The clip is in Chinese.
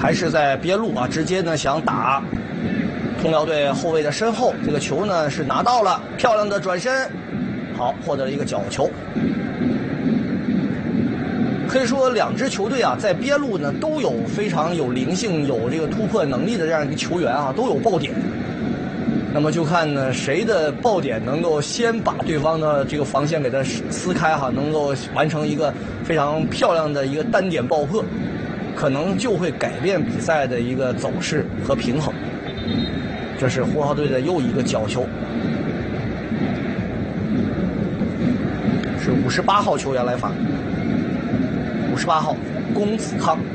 还是在边路啊，直接呢想打通辽队后卫的身后，这个球呢是拿到了，漂亮的转身，好，获得了一个角球。可以说两支球队啊，在边路呢都有非常有灵性、有这个突破能力的这样一个球员啊，都有爆点。那么就看呢谁的爆点能够先把对方的这个防线给它撕开哈，能够完成一个非常漂亮的一个单点爆破，可能就会改变比赛的一个走势和平衡。这是呼和浩特队的又一个角球，是58号球员来罚，58号龚子康。